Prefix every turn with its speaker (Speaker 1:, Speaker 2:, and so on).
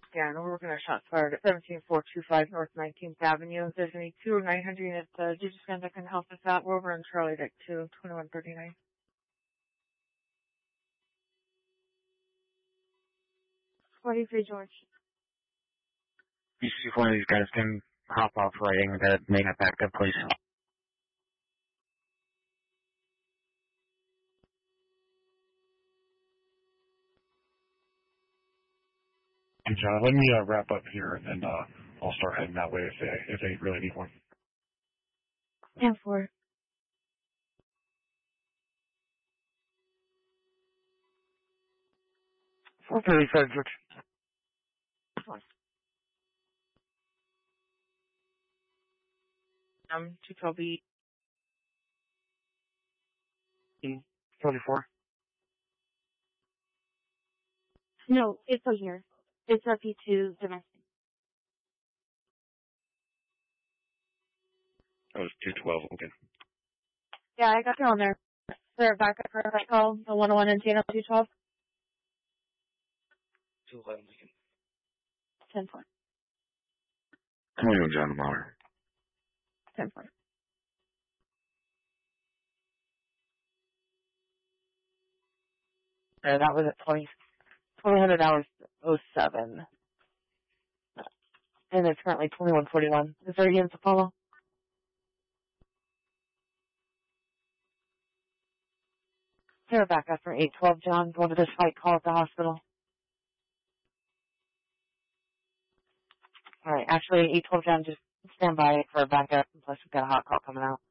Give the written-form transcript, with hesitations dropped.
Speaker 1: Yeah, and we're working on shots fired at 17425 North 19th Avenue. If there's any 2 or 900 units, Digicam that can help us out, we're over on Charlie Deck 2, 2139. George.
Speaker 2: You see if one of these guys can hop off writing that may have backed up, please.
Speaker 3: And John, let me wrap up here, and then I'll start heading that way if they really need one.
Speaker 1: 10-4.
Speaker 2: Okay, George.
Speaker 1: 212B.
Speaker 2: 34.
Speaker 1: No, it's over here. It's a P2 domestic.
Speaker 3: That was 212, okay.
Speaker 1: Yeah, I got you on there. Is there a backup for that call? The 101 and channel 212?
Speaker 3: 211, Lincoln.
Speaker 1: 10-4.
Speaker 3: 21, John Mahler.
Speaker 1: 10-4. That was at 2000 hours 07. And it's currently 2141. Is there units to follow? Is there a backup for 812, John? Go to this fight call at the hospital. Alright, actually, 812, John, just stand by for a backup. Plus, we've got a hot call coming out.